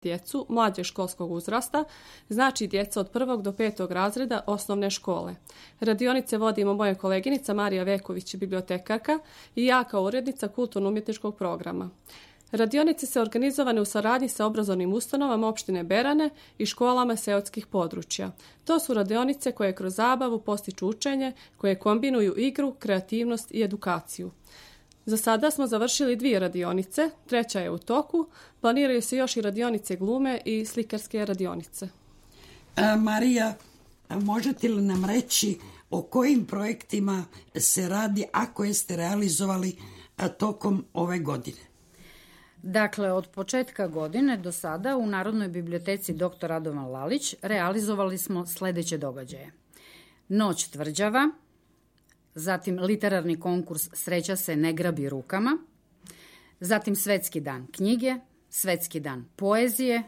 djecu mlađeg školskog uzrasta, znači djeca od 1. do 5. razreda osnovne škole. Radionice vodimo moja koleginica Marija Veković, bibliotekarka, i ja kao urednica kulturno-umjetničkog programa. Radionice se organizovane u saradnji sa obrazovnim ustanovama opštine Berane i školama seoskih područja. To su radionice koje kroz zabavu postiču učenje, koje kombinuju igru, kreativnost i edukaciju. Za sada smo završili 2 radionice, 3. je u toku, planiraju se još i radionice glume i slikarske radionice. Marija, možete li nam reći o kojim projektima se radi, ako jeste realizovali tokom ove godine? Dakle, od početka godine do sada u Narodnoj biblioteci dr. Radovan Lalić realizovali smo sljedeće događaje. Noć tvrđava, zatim literarni konkurs Sreća se ne grabi rukama, zatim Svetski dan knjige, Svetski dan poezije,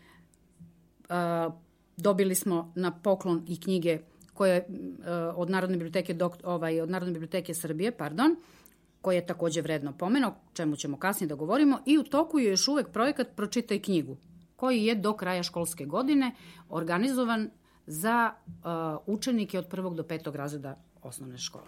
dobili smo na poklon i knjige koje od Narodne biblioteke Srbije, koji je također vredno pomeno, o čemu ćemo kasnije da govorimo, i u toku je još uvek projekat Pročitaj knjigu, koji je do kraja školske godine organizovan za učenike od 1. do 5. razreda osnovne škole.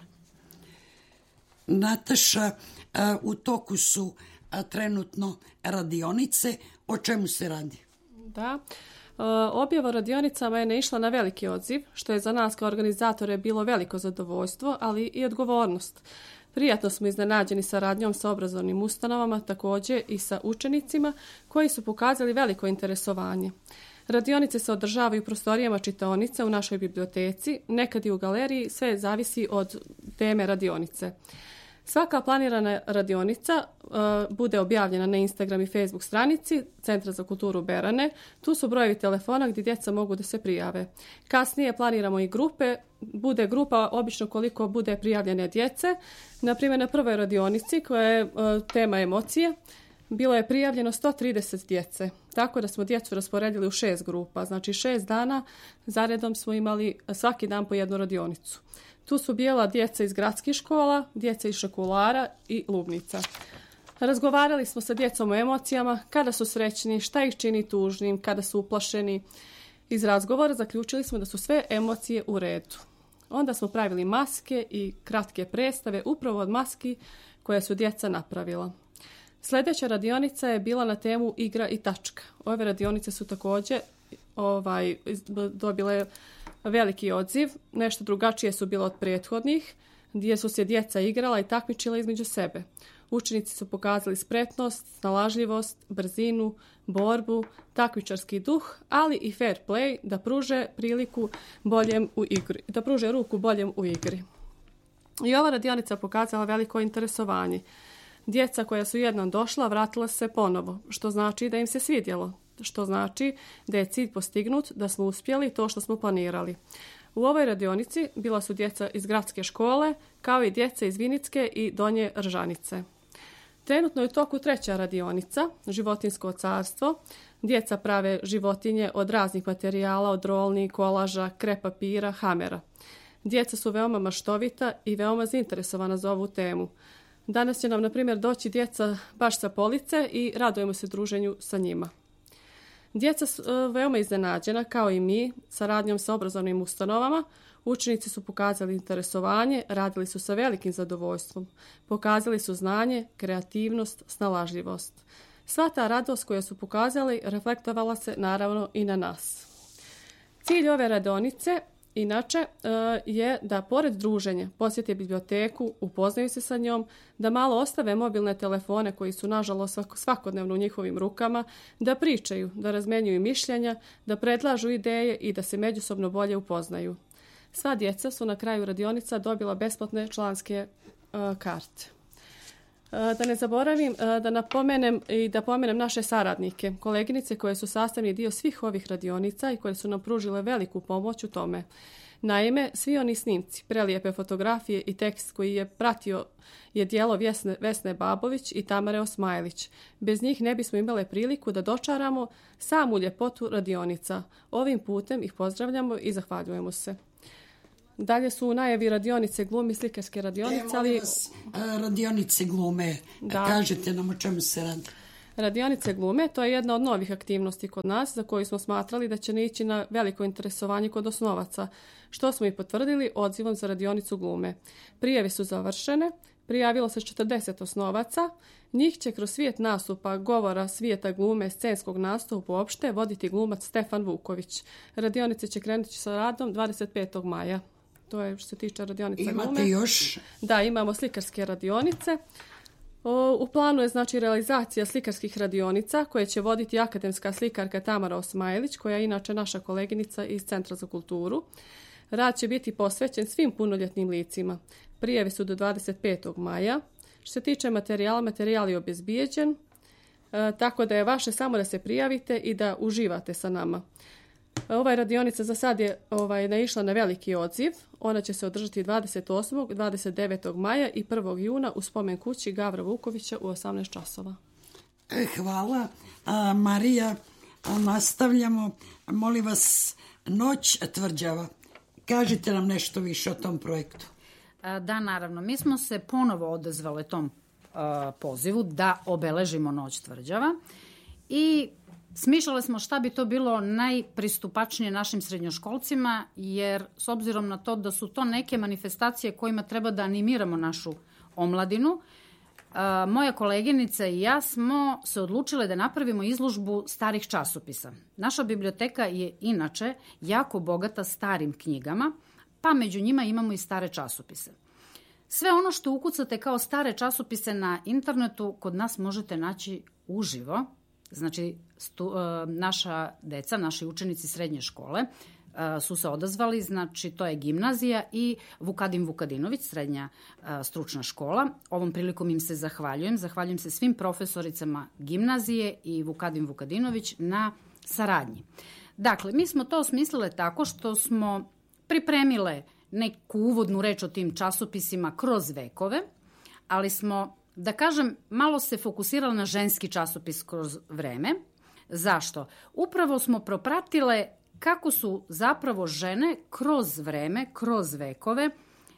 Nataša, u toku su trenutno radionice. O čemu se radi? Da, objava radionicama je naišla na veliki odziv, što je za nas kao organizatore bilo veliko zadovoljstvo, ali i odgovornost. Prijatno smo iznenađeni saradnjom sa obrazovnim ustanovama, također i sa učenicima koji su pokazali veliko interesovanje. Radionice se održavaju u prostorijama čitaonice u našoj biblioteci, nekad i u galeriji, sve zavisi od teme radionice. Svaka planirana radionica bude objavljena na Instagram i Facebook stranici Centra za kulturu Berane. Tu su brojevi telefona gdje djeca mogu da se prijave. Kasnije planiramo i grupe. Bude grupa obično koliko bude prijavljene djece. Naprimjer, na prvoj radionici koja je tema emocije bilo je prijavljeno 130 djece. Tako da smo djecu rasporedili u 6 grupa. Znači 6 dana zaredom smo imali svaki dan po jednu radionicu. Tu su bila djeca iz gradskih škola, djeca iz Šekulara i Lubnica. Razgovarali smo sa djecom o emocijama, kada su srećni, šta ih čini tužnim, kada su uplašeni. Iz razgovora zaključili smo da su sve emocije u redu. Onda smo pravili maske i kratke predstave upravo od maski koje su djeca napravila. Sljedeća radionica je bila na temu igra i tačka. Ove radionice su također dobile veliki odziv, nešto drugačije su bile od prethodnih, gdje su se djeca igrala i takmičila između sebe. Učenici su pokazali spretnost, snalažljivost, brzinu, borbu, takmičarski duh, ali i fair play da pruže priliku boljem u igri, da pruže ruku boljem u igri. I ova radionica pokazala veliko interesovanje. Djeca koja su jednom došla vratila se ponovo, što znači da im se svidjelo, što znači da je cilj postignut, da smo uspjeli to što smo planirali. U ovoj radionici bila su djeca iz gradske škole, kao i djeca iz Vinicke i Donje Ržanice. Trenutno je u toku 3. radionica, životinjsko carstvo. Djeca prave životinje od raznih materijala, od rolni, kolaža, krep papira, hamera. Djeca su veoma maštovita i veoma zainteresovana za ovu temu. Danas će nam, na primjer, doći djeca baš sa police i radujemo se druženju sa njima. Djeca su veoma iznenađena, kao i mi, saradnjom sa obrazovnim ustanovama. Učenici su pokazali interesovanje, radili su sa velikim zadovoljstvom. Pokazali su znanje, kreativnost, snalažljivost. Sva ta radost koju su pokazali reflektovala se naravno i na nas. Cilj ove radionice inače je da pored druženja posjete biblioteku, upoznaju se sa njom, da malo ostave mobilne telefone koji su nažalost svakodnevno u njihovim rukama, da pričaju, da razmenjuju mišljenja, da predlažu ideje i da se međusobno bolje upoznaju. Sva djeca su na kraju radionica dobila besplatne članske karte. Da ne zaboravim da pomenem naše saradnike, koleginice koje su sastavni dio svih ovih radionica i koje su nam pružile veliku pomoć u tome. Naime, svi oni snimci, prelijepe fotografije i tekst koji je pratio je djelo Vesne Babović i Tamare Osmajlić. Bez njih ne bismo imale priliku da dočaramo samu ljepotu radionica. Ovim putem ih pozdravljamo i zahvaljujemo se. Dalje su u najavi radionice glume i slikarske radionice. Radionice glume, da. Kažete nam o čemu se radi. Radionice glume, to je jedna od novih aktivnosti kod nas za koju smo smatrali da će naići na veliko interesovanje kod osnovaca, što smo i potvrdili odzivom za radionicu glume. Prijave su završene, prijavilo se 40 osnovaca, njih će kroz svijet nastupa, govora, svijeta glume, scenskog nastupa uopšte voditi glumac Stefan Vuković. Radionice će krenuti sa radom 25. maja. To je što se tiče radionica glume. Imate još? Da, imamo slikarske radionice. U planu je znači realizacija slikarskih radionica koje će voditi akademska slikarka Tamara Osmajlić, koja je inače naša koleginica iz Centra za kulturu. Rad će biti posvećen svim punoljetnim licima. Prijave su do 25. maja. Što se tiče materijala, materijal je obezbijeđen, tako da je vaše samo da se prijavite i da uživate sa nama. Ova radionica za sad je naišla na veliki odziv. Ona će se održati 28. 29. maja i 1. juna u spomen kući Gavra Vukovića u 18 časova. Hvala. Marija, nastavljamo. Molim vas, Noć tvrđava. Kažite nam nešto više o tom projektu. Da, naravno. Mi smo se ponovo odazvali tom pozivu da obeležimo Noć tvrđava i smišljali smo šta bi to bilo najpristupačnije našim srednjoškolcima, jer s obzirom na to da su to neke manifestacije kojima treba da animiramo našu omladinu, moja koleginica i ja smo se odlučile da napravimo izložbu starih časopisa. Naša biblioteka je inače jako bogata starim knjigama, pa među njima imamo i stare časopise. Sve ono što ukucate kao stare časopise na internetu kod nas možete naći uživo. Znači, naša deca, naši učenici srednje škole su se odazvali, znači to je gimnazija i Vukadin Vukadinović, srednja stručna škola. Ovom prilikom im se zahvaljujem. Zahvaljujem se svim profesoricama gimnazije i Vukadin Vukadinović na saradnji. Dakle, mi smo to osmislile tako što smo pripremile neku uvodnu reč o tim časopisima kroz vekove, ali smo, da kažem, malo se fokusirali na ženski časopis kroz vreme. Zašto? Upravo smo propratile kako su zapravo žene kroz vreme, kroz vekove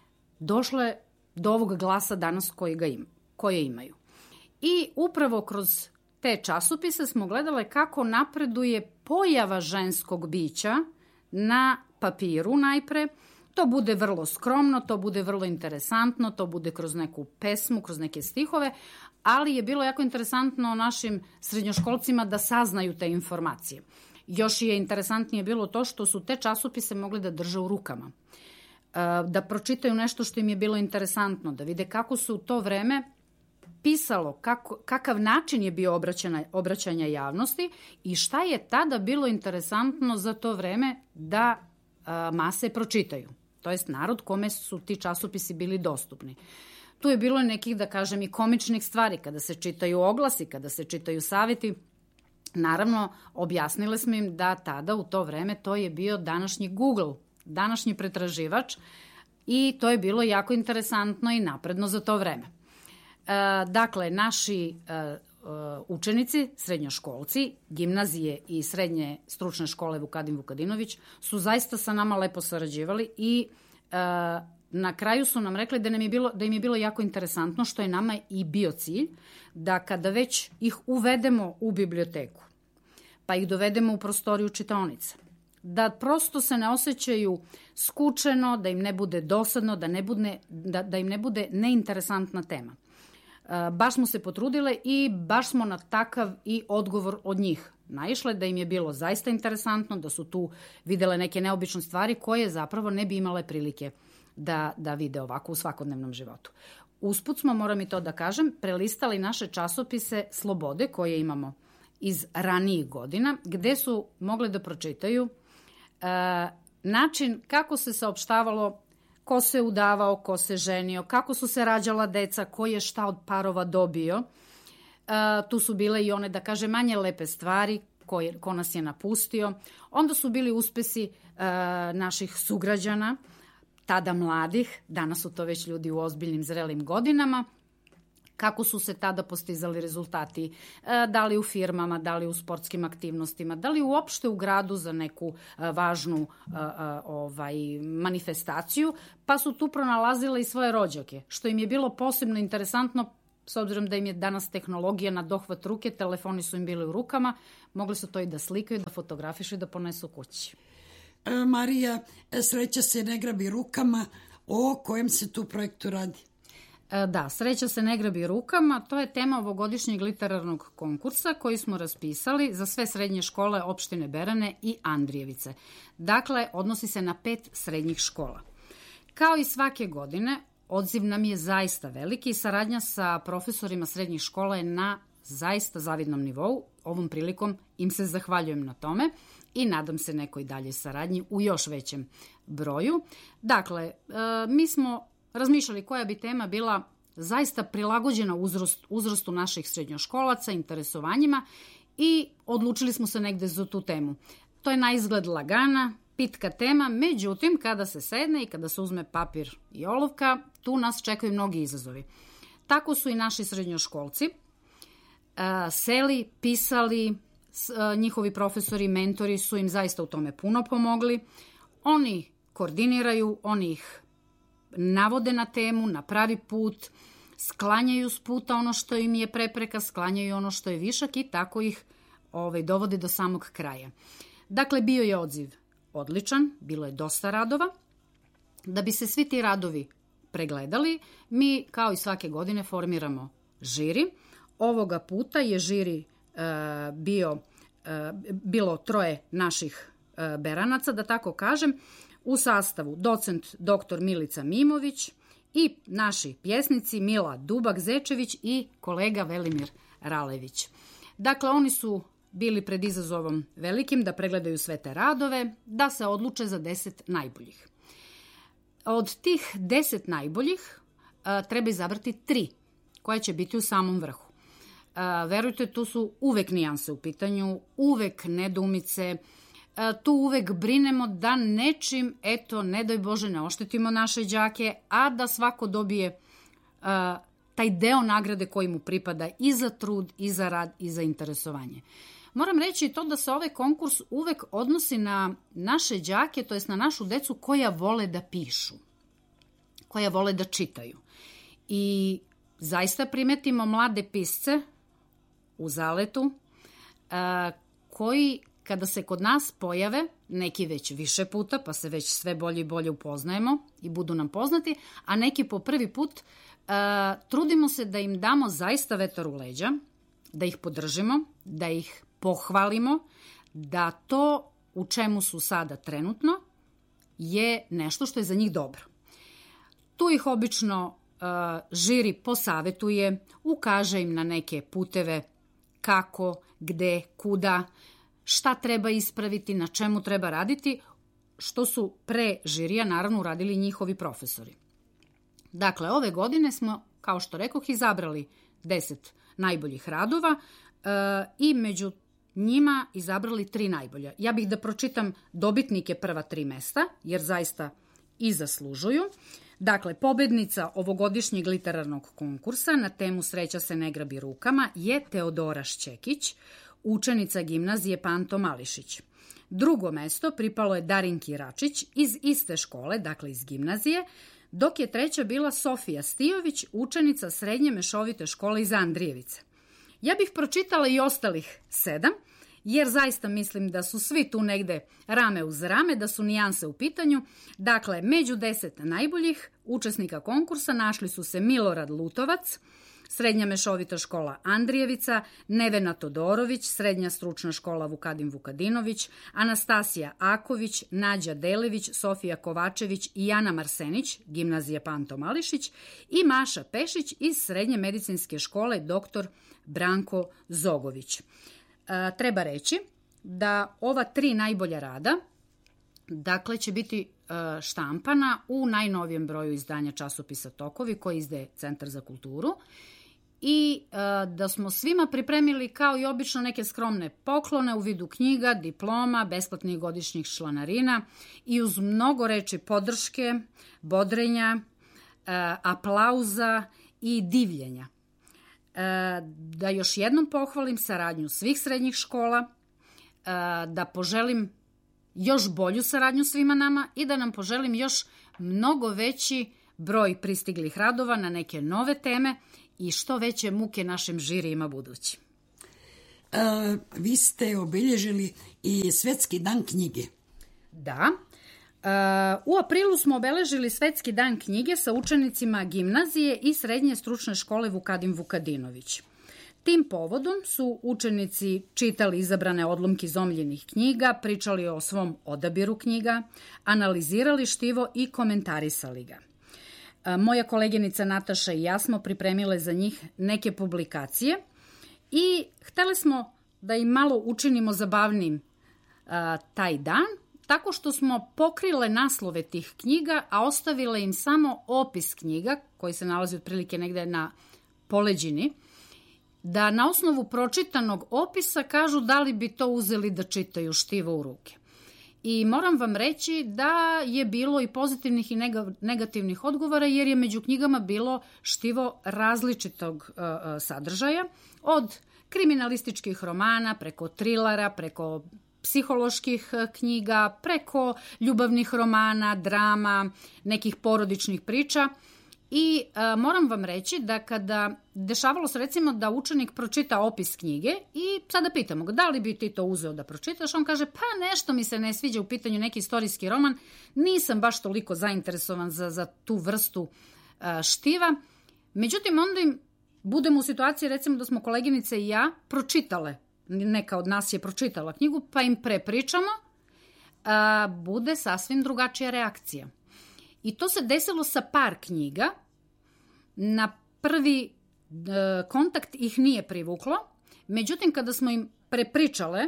došle do ovog glasa danas koje imaju. I upravo kroz te časopise smo gledale kako napreduje pojava ženskog bića na papiru najpre. To bude vrlo skromno, to bude vrlo interesantno, to bude kroz neku pesmu, kroz neke stihove, ali je bilo jako interesantno našim srednjoškolcima da saznaju te informacije. Još je interesantnije bilo to što su te časopise mogli da drže u rukama, da pročitaju nešto što im je bilo interesantno, da vide kako su u to vreme pisalo, kakav način je bio obraćanja javnosti i šta je tada bilo interesantno za to vreme da mase pročitaju. To jest narod kome su ti časopisi bili dostupni. Tu je bilo nekih, da kažem, i komičnih stvari, kada se čitaju oglasi, kada se čitaju savjeti. Naravno, objasnile smo im da tada u to vreme to je bio današnji Google, današnji pretraživač i to je bilo jako interesantno i napredno za to vreme. Dakle, naši učenici, srednjoškolci, gimnazije i srednje stručne škole Vukadin Vukadinović su zaista sa nama lepo sarađivali i na kraju su nam rekli da im je bilo jako interesantno, što je nama i bio cilj, da kada već ih uvedemo u biblioteku, pa ih dovedemo u prostoriju čitaonica, da prosto se ne osjećaju skučeno, da im ne bude dosadno, da im ne bude neinteresantna tema. Baš smo se potrudile i baš smo na takav i odgovor od njih naišle, da im je bilo zaista interesantno, da su tu videle neke neobične stvari koje zapravo ne bi imale prilike da vide ovako u svakodnevnom životu. Usput smo, moram i to da kažem, prelistali naše časopise Slobode koje imamo iz ranijih godina, gde su mogle da pročitaju način kako se saopštavalo ko se udavao, ko se ženio, kako su se rađala deca, ko je šta od parova dobio. Tu su bile i one, da kaže, manje lepe stvari, ko nas je napustio. Onda su bili uspesi naših sugrađana, tada mladih, danas su to već ljudi u ozbiljnim zrelim godinama, kako su se tada postizali rezultati, da li u firmama, da li u sportskim aktivnostima, da li uopšte u gradu za neku važnu manifestaciju, pa su tu pronalazile i svoje rođake, što im je bilo posebno interesantno, s obzirom da im je danas tehnologija na dohvat ruke, telefoni su im bili u rukama, mogli su to i da slikaju, da fotografišu i da ponesu kući. Marija, sreća se ne grabi rukama, o kojem se tu projektu radi? Da, sreća se ne grabi rukama, to je tema ovogodišnjeg literarnog konkursa koji smo raspisali za sve srednje škole opštine Berane i Andrijevice. Dakle, odnosi se na 5 srednjih škola. Kao i svake godine, odziv nam je zaista veliki i saradnja sa profesorima srednjih škola je na zaista zavidnom nivou. Ovom prilikom im se zahvaljujem na tome i nadam se nekoj dalje saradnji u još većem broju. Dakle, mi smo razmišljali koja bi tema bila zaista prilagođena uzrastu naših srednjoškolaca, interesovanjima i odlučili smo se negde za tu temu. To je na izgled lagana, pitka tema, međutim, kada se sedne i kada se uzme papir i olovka, tu nas čekaju mnogi izazovi. Tako su i naši srednjoškolci seli, pisali, njihovi profesori i mentori su im zaista u tome puno pomogli. Oni koordiniraju, oni ih navode na temu, na pravi put, sklanjaju s puta ono što im je prepreka, sklanjaju ono što je višak i tako ih dovode do samog kraja. Dakle, bio je odziv odličan, bilo je dosta radova. Da bi se svi ti radovi pregledali, mi kao i svake godine formiramo žiri. Ovoga puta je žiri bilo 3 naših beranaca, da tako kažem, u sastavu docent dr. Milica Mimović i naši pjesnici Mila Dubak-Zečević i kolega Velimir Ralević. Dakle, oni su bili pred izazovom velikim da pregledaju sve te radove, da se odluče za 10 najboljih. Od tih 10 najboljih treba izabrati 3 koje će biti u samom vrhu. Verujte, tu su uvek nijanse u pitanju, uvek nedoumice, tu uvek brinemo da nečim, eto, ne daj Bože, ne oštetimo naše đake, a da svako dobije taj deo nagrade koji mu pripada i za trud, i za rad, i za interesovanje. Moram reći to da se ovaj konkurs uvek odnosi na naše đake, to jest na našu decu koja vole da pišu, koja vole da čitaju. I zaista primetimo mlade pisce u zaletu koji kada se kod nas pojave, neki već više puta, pa se već sve bolje i bolje upoznajemo i budu nam poznati, a neki po prvi put, trudimo se da im damo zaista vetar u leđa, da ih podržimo, da ih pohvalimo, da to u čemu su sada trenutno je nešto što je za njih dobro. Tu ih obično žiri posavetuje, ukaže im na neke puteve kako, gde, kuda, šta treba ispraviti, na čemu treba raditi, što su pre žirija naravno uradili njihovi profesori. Dakle, ove godine smo, kao što rekoh, izabrali 10 najboljih radova i među njima izabrali 3 najbolja. Ja bih da pročitam dobitnike prva 3 mesta, jer zaista i zaslužuju. Dakle, pobednica ovogodišnjeg literarnog konkursa na temu Sreća se ne grabi rukama je Teodora Šćekić, učenica gimnazije Panto Mališić. Drugo mesto pripalo je Darinki Račić iz iste škole, dakle iz gimnazije, dok je treća bila Sofija Stijović, učenica srednje mešovite škole iz Andrijevice. Ja bih pročitala i ostalih 7, jer zaista mislim da su svi tu negde rame uz rame, da su nijanse u pitanju. Dakle, među 10 najboljih učesnika konkursa našli su se Milorad Lutovac, srednja mešovita škola Andrijevica, Nevena Todorović, srednja stručna škola Vukadin Vukadinović, Anastasija Aković, Nađa Delević, Sofija Kovačević i Jana Marsenić, gimnazija Panto Mališić, i Maša Pešić iz srednje medicinske škole dr. Branko Zogović. Treba reći da ova 3 najbolja rada, dakle, će biti štampana u najnovijem broju izdanja časopisa Tokovi koji izdaje Centar za kulturu i da smo svima pripremili kao i obično neke skromne poklone u vidu knjiga, diploma, besplatnih godišnjih članarina i uz mnogo reči podrške, bodrenja, aplauza i divljenja. Da još jednom pohvalim saradnju svih srednjih škola, da poželim još bolju saradnju svima nama i da nam poželim još mnogo veći broj pristiglih radova na neke nove teme i što veće muke našim žirijima budući. Vi ste obilježili i Svetski dan knjige. Da. U aprilu smo obeležili Svetski dan knjige sa učenicima gimnazije i srednje stručne škole Vukadin Vukadinović. Tim povodom su učenici čitali izabrane odlomke iz omiljenih knjiga, pričali o svom odabiru knjiga, analizirali štivo i komentarisali ga. Moja koleginica Nataša i ja smo pripremile za njih neke publikacije i hteli smo da im malo učinimo zabavnim taj dan, tako što smo pokrile naslove tih knjiga, a ostavile im samo opis knjiga, koji se nalazi otprilike negde na poleđini, da na osnovu pročitanog opisa kažu da li bi to uzeli da čitaju štivo u ruke. I moram vam reći da je bilo i pozitivnih i negativnih odgovora, jer je među knjigama bilo štivo različitog sadržaja, od kriminalističkih romana, preko trilera, preko psiholoških knjiga, preko ljubavnih romana, drama, nekih porodičnih priča. I moram vam reći da kada dešavalo se recimo da učenik pročita opis knjige i sada pitamo ga da li bi ti to uzeo da pročitaš, on kaže pa nešto mi se ne sviđa, u pitanju neki istorijski roman, nisam baš toliko zainteresovan za tu vrstu štiva. Međutim, onda im budemo u situaciji recimo da smo koleginice i ja pročitale, neka od nas je pročitala knjigu, pa im prepričamo, bude sasvim drugačija reakcija. I to se desilo sa par knjiga. Na prvi kontakt ih nije privuklo. Međutim, kada smo im prepričale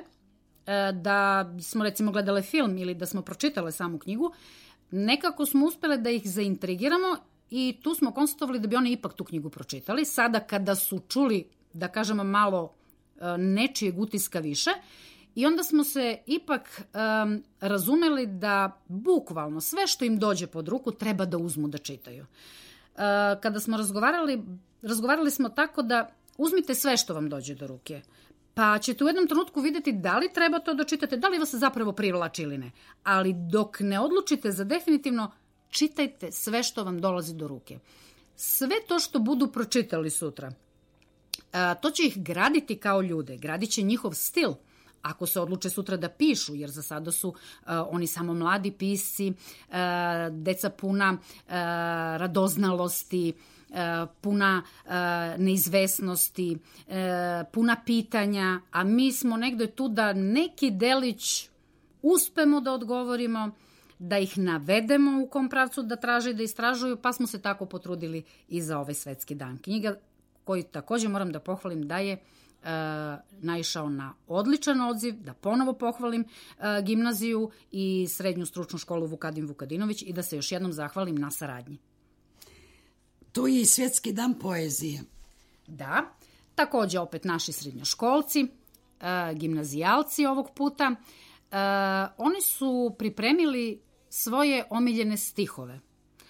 da smo recimo gledale film ili da smo pročitale samu knjigu, nekako smo uspele da ih zaintrigiramo i tu smo konstatovali da bi oni ipak tu knjigu pročitali. Sada kada su čuli, da kažemo, malo nečijeg utiska više, i onda smo se ipak razumeli da bukvalno sve što im dođe pod ruku treba da uzmu da čitaju. Kada smo razgovarali smo tako da uzmite sve što vam dođe do ruke, pa ćete u jednom trenutku vidjeti da li treba to da čitate, da li vas zapravo privlači ili ne. Ali dok ne odlučite za definitivno, čitajte sve što vam dolazi do ruke. Sve to što budu pročitali sutra, to će ih graditi kao ljude, gradit će njihov stil. Ako se odluče sutra da pišu, jer za sada su oni samo mladi pisci, deca puna radoznalosti, puna neizvesnosti, puna pitanja, a mi smo negde tu da neki delić uspemo da odgovorimo, da ih navedemo u kom pravcu da traže i da istražuju, pa smo se tako potrudili i za ovaj Svetski dan knjiga, koji takođe moram da pohvalim da je naišao na odličan odziv, da ponovo pohvalim gimnaziju i srednju stručnu školu Vukadin Vukadinović i da se još jednom zahvalim na saradnji. To je i Svjetski dan poezije. Da, takođe opet naši srednjoškolci, gimnazijalci ovog puta, oni su pripremili svoje omiljene stihove.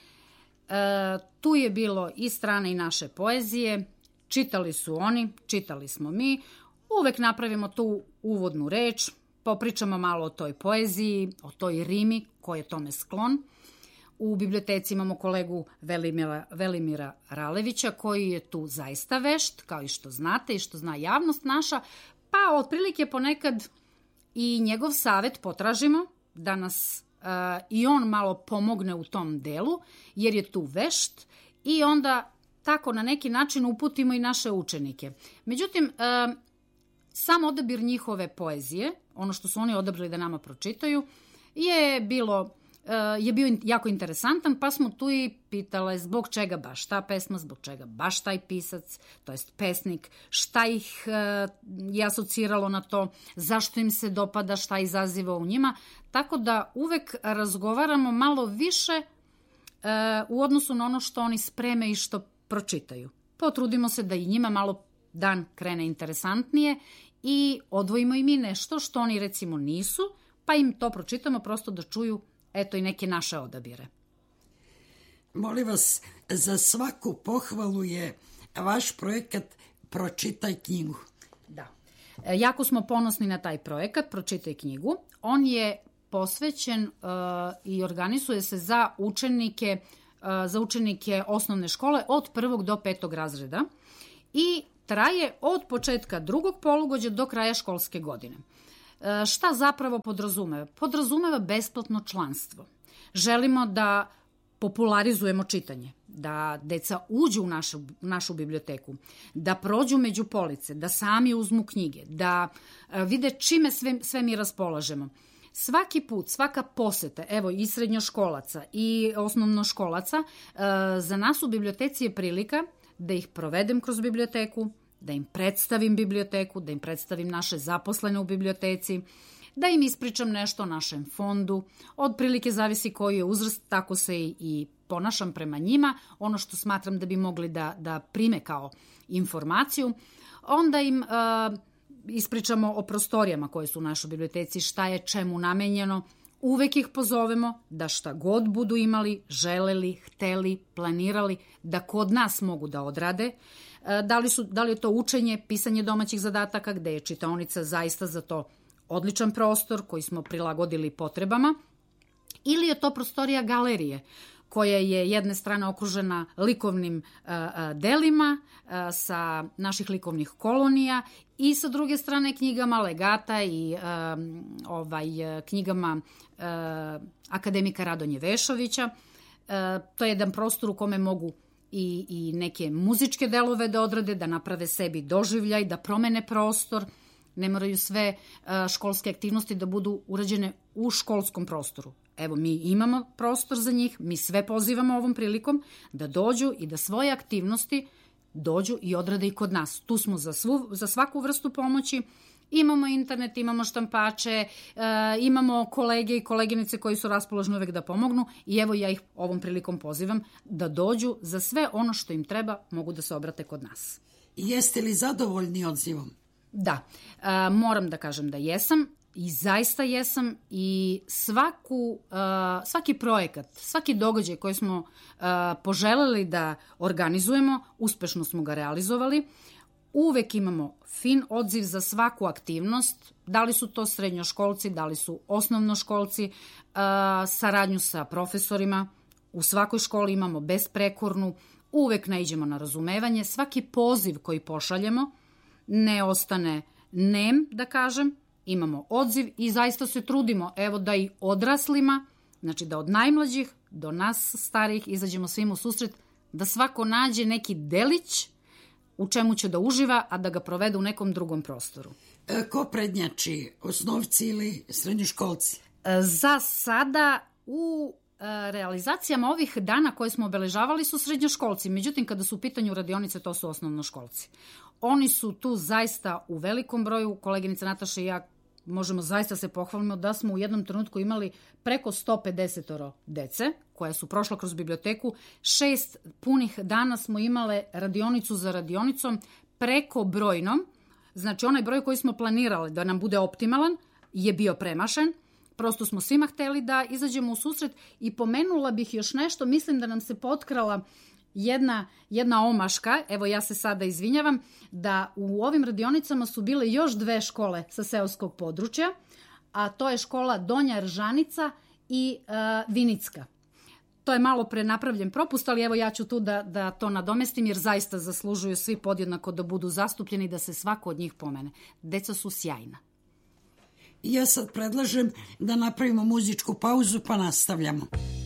Tu je bilo i strane i naše poezije, čitali su oni, čitali smo mi, uvek napravimo tu uvodnu reč, popričamo malo o toj poeziji, o toj rimi, ko je tome sklon. U biblioteci imamo kolegu Velimira Ralevića, koji je tu zaista vešt, kao i što znate i što zna javnost naša, pa otprilike ponekad i njegov savet potražimo da nas i on malo pomogne u tom delu, jer je tu vešt i onda tako na neki način uputimo i naše učenike. Međutim, sam odabir njihove poezije, ono što su oni odabrali da nama pročitaju, je bio jako interesantan, pa smo tu i pitale zbog čega baš ta pesma, zbog čega baš taj pisac, to jest pesnik, šta ih je asociralo na to, zašto im se dopada, šta izaziva u njima, tako da uvek razgovaramo malo više u odnosu na ono što oni spreme i što pročitaju. Potrudimo se da i njima malo dan krene interesantnije i odvojimo im i nešto što oni recimo nisu, pa im to pročitamo prosto da čuju eto i neke naše odabire. Molim vas, za svaku pohvalu je vaš projekat Pročitaj knjigu. Da. Jako smo ponosni na taj projekat Pročitaj knjigu. On je posvećen i organizuje se za učenike osnovne škole od 1. do 5. razreda. i traje od početka drugog polugođa do kraja školske godine. Šta zapravo podrazumeva? Podrazumeva besplatno članstvo. Želimo da popularizujemo čitanje, da deca uđu u našu biblioteku, da prođu među police, da sami uzmu knjige, da vide čime sve mi raspolažemo. Svaki put, svaka poseta, evo i srednjoškolaca i osnovnoškolaca, za nas u biblioteci je prilika da ih provedem kroz biblioteku, da im predstavim biblioteku, da im predstavim naše zaposlene u biblioteci, da im ispričam nešto o našem fondu. Od prilike zavisi koji je uzrast, tako se i ponašam prema njima, ono što smatram da bi mogli da prime kao informaciju. Onda im ispričamo o prostorijama koje su u našoj biblioteci, šta je čemu namenjeno. Uvek ih pozovemo da šta god budu imali, želeli, hteli, planirali, da kod nas mogu da odrade. Da li je to učenje, pisanje domaćih zadataka, gde je čitaonica zaista za to odličan prostor koji smo prilagodili potrebama, ili je to prostorija galerije, koja je jedne strane okružena likovnim delima sa naših likovnih kolonija i sa druge strane knjigama legata i knjigama akademika Radonje Vešovića. To je jedan prostor u kome mogu i neke muzičke delove da odrade, da naprave sebi doživljaj, da promene prostor. Ne moraju sve školske aktivnosti da budu urađene u školskom prostoru. Evo, mi imamo prostor za njih, mi sve pozivamo ovom prilikom da dođu i da svoje aktivnosti dođu i odrade i kod nas. Tu smo za svaku vrstu pomoći. Imamo internet, imamo štampače, imamo kolege i koleginice koji su raspoloženi uvek da pomognu i evo ja ih ovom prilikom pozivam da dođu za sve ono što im treba, mogu da se obrate kod nas. Jeste li zadovoljni odzivom? Da, moram da kažem da jesam i zaista jesam i svaki projekat, svaki događaj koji smo poželeli da organizujemo, uspešno smo ga realizovali. Uvek imamo fin odziv za svaku aktivnost, da li su to srednjoškolci, da li su osnovnoškolci, saradnju sa profesorima. U svakoj školi imamo besprekornu, uvek naiđemo na razumevanje. Svaki poziv koji pošaljemo ne ostane nem, da kažem, imamo odziv i zaista se trudimo, evo da i odraslima, znači da od najmlađih do nas starijih izađemo svim u susret, da svako nađe neki delić u čemu će da uživa, a da ga provede u nekom drugom prostoru. Ko prednjači, osnovci ili srednjoškolci? Za sada u realizacijama ovih dana koje smo obeležavali su srednjoškolci, međutim kada su u pitanju radionice to su osnovnoškolci. Oni su tu zaista u velikom broju, koleginica Nataša i ja možemo zaista se pohvalimo da smo u jednom trenutku imali preko 150 dece koja su prošla kroz biblioteku. 6 punih dana smo imale radionicu za radionicom preko brojnom. Znači onaj broj koji smo planirali da nam bude optimalan je bio premašen. Prosto smo svima hteli da izađemo u susret i pomenula bih još nešto. Mislim da nam se potkrala jedna omaška, evo ja se sada izvinjavam, da u ovim radionicama su bile još 2 škole sa seoskog područja, a to je škola Donja Ržanica i Vinicka. To je malo pre napravljen propust, ali evo ja ću tu da to nadomestim jer zaista zaslužuju svi podjednako da budu zastupljeni i da se svako od njih pomene. Deca su sjajna. Ja sad predlažem da napravimo muzičku pauzu pa nastavljamo.